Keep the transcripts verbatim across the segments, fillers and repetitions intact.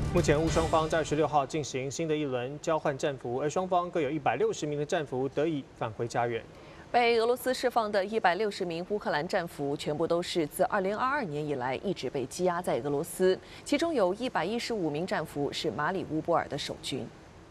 目前乌双方在十六号进行新的一轮交换战俘，而双方各有一百六十名的战俘得以返回家园。 被俄罗斯释放的一百六十名乌克兰战俘，全部都是自二零二二年以来一直被羁押在俄罗斯，其中有一百一十五名战俘是马里乌波尔的守军。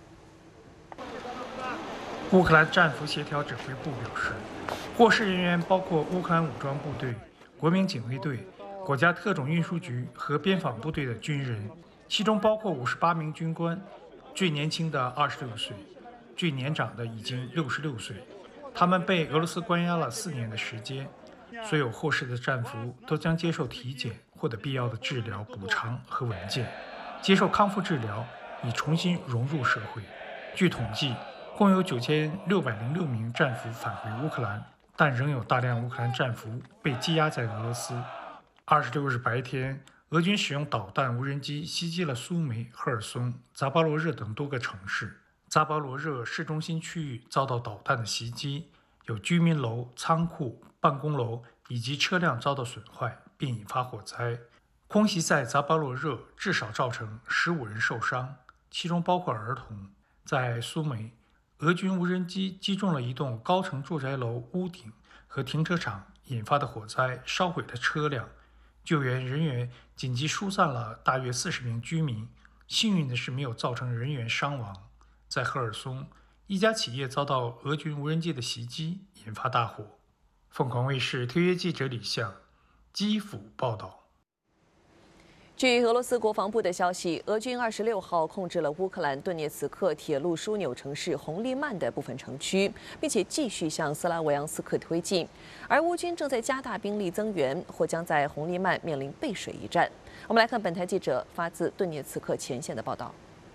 乌克兰战俘协调指挥部表示，获释人员包括乌克兰武装部队、国民警卫队、国家特种运输局和边防部队的军人，其中包括五十八名军官，最年轻的二十六岁，最年长的已经六十六岁。他们被俄罗斯关押了四年的时间。所有获释的战俘都将接受体检，获得必要的治疗、补偿和文件，接受康复治疗，以重新融入社会。据统计，共有九千六百零六名战俘返回乌克兰，但仍有大量乌克兰战俘被羁押在俄罗斯。二十六日白天，俄军使用导弹、无人机袭击了苏梅、赫尔松、扎巴罗热等多个城市。扎巴罗热市中心区域遭到导弹的袭击，有居民楼、仓库、办公楼以及车辆遭到损坏，并引发火灾。空袭在扎巴罗热至少造成十五人受伤，其中包括儿童。在苏梅，俄军无人机击中了一栋高层住宅楼屋顶和停车场，引发的火灾烧毁了车辆。救援人员紧急疏散了大约四十名居民，幸运的是没有造成人员伤亡。在赫尔松，一家企业遭到俄军无人机的袭击，引发大火。凤凰卫视特约记者李相，基辅报道。 据俄罗斯国防部的消息，俄军二十六号控制了乌克兰顿涅茨克铁路枢纽城市红利曼的部分城区，并且继续向斯拉维扬斯克推进。而乌军正在加大兵力增援，或将在红利曼面临背水一战。我们来看本台记者发自顿涅茨克前线的报道。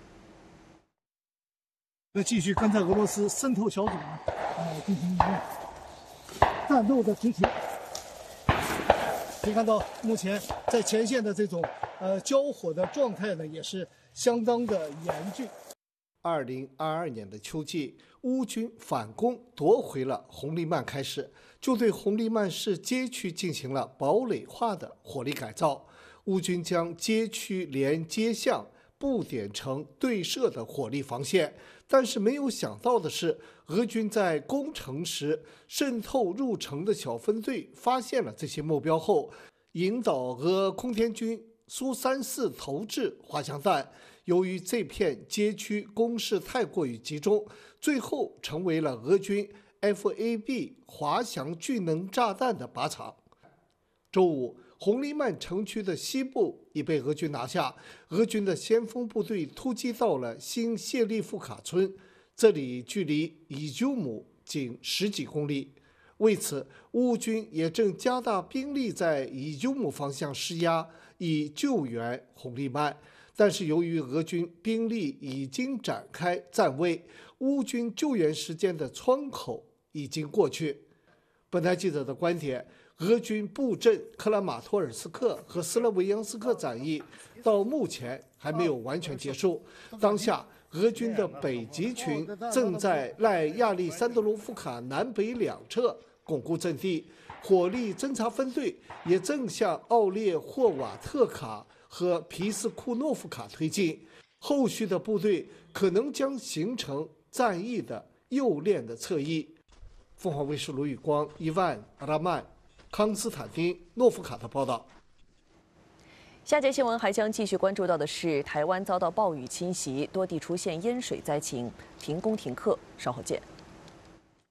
那继续跟在俄罗斯渗透小组呢，呃，进行一个战斗的执勤。可以看到，目前在前线的这种呃交火的状态呢，也是相当的严峻。 二零二二年的秋季，乌军反攻夺回了红利曼开始，就对红利曼市街区进行了堡垒化的火力改造。乌军将街区连街巷布点成对射的火力防线，但是没有想到的是，俄军在攻城时渗透入城的小分队发现了这些目标后，引导俄空天军苏三四投掷滑翔弹。由于这片街区攻势太过于集中，最后成为了俄军 F A B 滑翔巨能炸弹的靶场。周五，红利曼城区的西部已被俄军拿下，俄军的先锋部队突击到了新谢利夫卡村，这里距离伊久姆仅十几公里。为此，乌军也正加大兵力在伊久姆方向施压，以救援红利曼。但是由于俄军兵力已经展开站位，乌军救援时间的窗口已经过去。本台记者的观点，俄军布阵克拉马托尔斯克和斯拉维扬斯克战役到目前还没有完全结束。当下，俄军的北极群正在赖亚历山德罗夫卡南北两侧巩固阵地，火力侦察分队也正向奥列霍瓦特卡和皮斯库诺夫卡推进。后续的部队可能将形成战役的右链的侧翼。凤凰卫视卢宇光、伊万·阿拉曼、康斯坦丁·诺夫卡特报道。 下节新闻还将继续关注到的是，台湾遭到暴雨侵袭，多地出现淹水灾情，停工停课。稍后见。